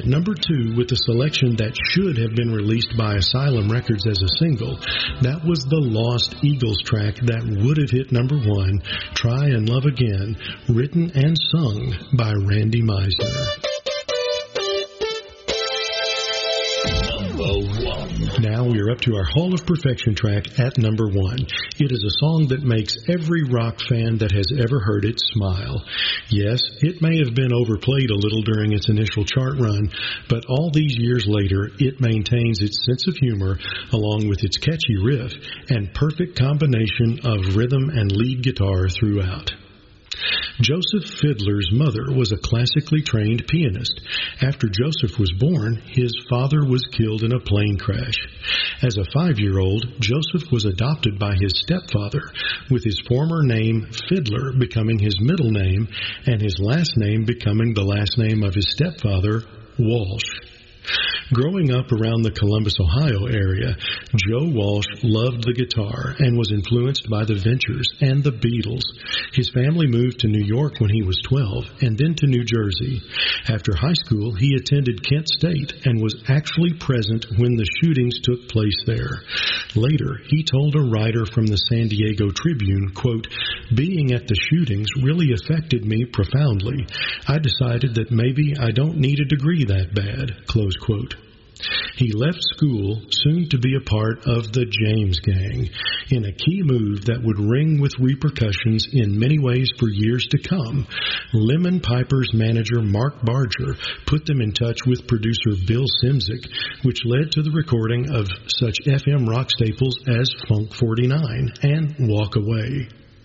number 2 with a selection that should have been released by Asylum Records as a single. That was the Lost Eagles track that would have hit number 1, Try and Love Again, written and sung by Randy Meisner. Now we are up to our Hall of Perfection track at number 1. It is a song that makes every rock fan that has ever heard it smile. Yes, it may have been overplayed a little during its initial chart run, but all these years later, it maintains its sense of humor along with its catchy riff and perfect combination of rhythm and lead guitar throughout. Joseph Fiddler's mother was a classically trained pianist. After Joseph was born, his father was killed in a plane crash. As a 5-year-old, Joseph was adopted by his stepfather, with his former name Fiddler becoming his middle name and his last name becoming the last name of his stepfather, Walsh. Growing up around the Columbus, Ohio area, Joe Walsh loved the guitar and was influenced by the Ventures and the Beatles. His family moved to New York when he was 12 and then to New Jersey. After high school, he attended Kent State and was actually present when the shootings took place there. Later, he told a writer from the San Diego Tribune, quote, "Being at the shootings really affected me profoundly. I decided that maybe I don't need a degree that bad," close quote. He left school soon to be a part of the James Gang in a key move that would ring with repercussions in many ways for years to come. Lemon Piper's manager Mark Barger put them in touch with producer Bill Szymczyk, which led to the recording of such FM rock staples as Funk 49 and Walk Away.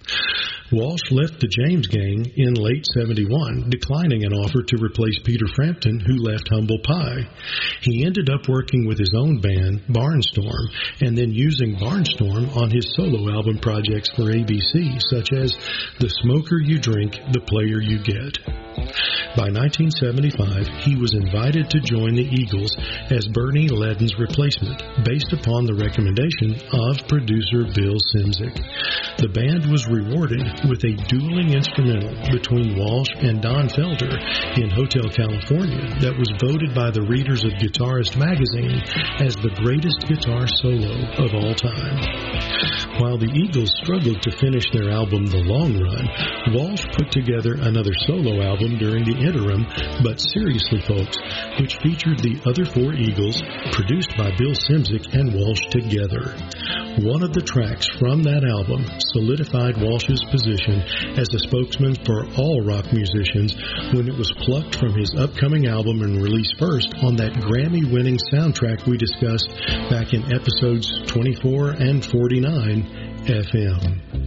Walsh left the James Gang in late 71, declining an offer to replace Peter Frampton, who left Humble Pie. He ended up working with his own band, Barnstorm, and then using Barnstorm on his solo album projects for ABC, such as The Smoker You Drink, The Player You Get. By 1975, he was invited to join the Eagles as Bernie Leadon's replacement, based upon the recommendation of producer Bill Szymczyk. The band was rewarded with a dueling instrumental between Walsh and Don Felder in Hotel California that was voted by the readers of Guitarist magazine as the greatest guitar solo of all time. While the Eagles struggled to finish their album The Long Run, Walsh put together another solo album during the interim, But Seriously Folks, which featured the other 4 Eagles, produced by Bill Szymczyk and Walsh together. One of the tracks from that album solidified Walsh's position as a spokesman for all rock musicians when it was plucked from his upcoming album and released first on that Grammy-winning soundtrack we discussed back in episodes 24 and 49, FM.